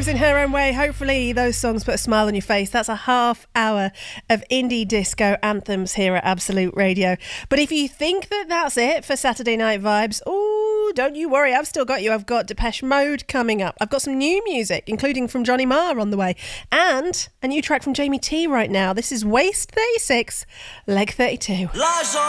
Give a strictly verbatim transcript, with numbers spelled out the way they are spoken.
moves in her own way. Hopefully those songs put a smile on your face. That's a half hour of indie disco anthems here at Absolute Radio. But if you think that that's it for Saturday Night Vibes, oh, don't you worry, I've still got you. I've got Depeche Mode coming up. I've got some new music, including from Johnny Marr on the way, and a new track from Jamie T right now. This is Waist thirty-six, Leg thirty-two.